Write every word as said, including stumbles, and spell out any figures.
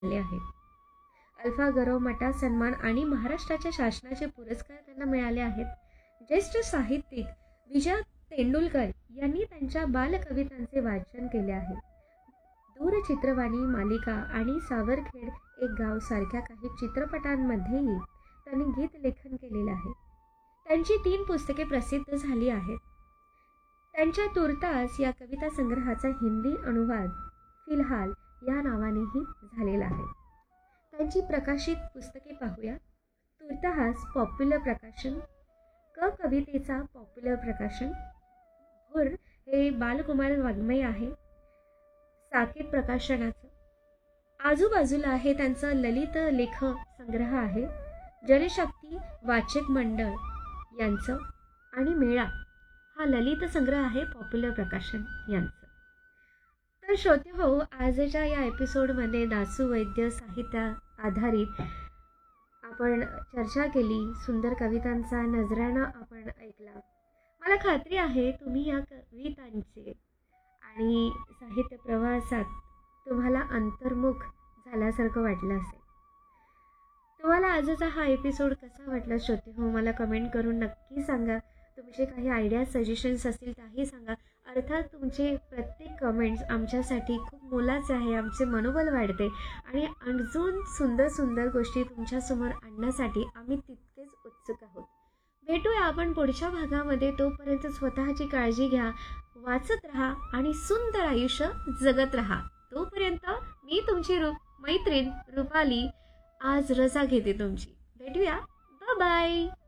झाले आहेत. अल्फा गौरव मटा सन्मान आणि महाराष्ट्राच्या शासनाचे पुरस्कार त्यांना मिळाले आहेत. ज्येष्ठ साहित्यिक विजय तेंडुलकर यांनी त्यांच्या बालकवितांचे वाचन केले आहे. दूरचित्रवाणी मालिका आणि सावरखेड एक गाव सारख्या काही चित्रपटांमध्येही त्यांनी गीत लेखन केलेलं आहे. त्यांची तीन पुस्तके प्रसिद्ध झाली आहेत. त्यांच्या तुर्तास या कविता संग्रहाचा हिंदी अनुवाद फिलहाल या नावानेही झालेला आहे. त्यांची प्रकाशित पुस्तके पाहूया. तुर्तास पॉप्युलर प्रकाशन, क कवितेचा पॉप्युलर प्रकाशन, भुर हे बालकुमार वाङ्मय आहे साकेत प्रकाशनाचं. आजूबाजूला आहे त्यांचं ललित लेख संग्रह आहे जनशक्ती वाचक मंडळ यांचं, आणि मेळा हा ललित संग्रह आहे पॉप्युलर प्रकाशन यांचं. तर श्रोते हो, आजच्या या एपिसोडमध्ये दासू वैद्य साहित्य आधारित आपण चर्चा केली. सुंदर कवितांचा नजराणा आपण ऐकला. मला खात्री आहे तुम्ही या कवितांचे आणि साहित्य प्रवासात तुम्हाला अंतर्मुख झाल्यासारखं वाटलं असेल. तुम्हाला आजचा हा एपिसोड कसा वाटला श्रोते हो, मला कमेंट करून नक्की सांगा. तुमचे काही आयडिया सजेशन्स असतील त्याही सांगा. अर्थात तुमचे प्रत्येक कमेंट्स आमच्यासाठी खूप मोलाचे आहे. आमचे मनोबल वाढते आणि अजून सुंदर सुंदर गोष्टी तुमच्यासमोर आणण्यासाठी आम्ही तितकेच उत्सुक आहोत. भेटूया आपण पुढच्या भागामध्ये. तोपर्यंत स्वतःची काळजी घ्या, वाचत राहा आणि सुंदर आयुष्य जगत राहा. तोपर्यंत मी तुमची रूप मैत्रीण रुपाली आज रजा घेते तुमची. भेटूया. Bye bye.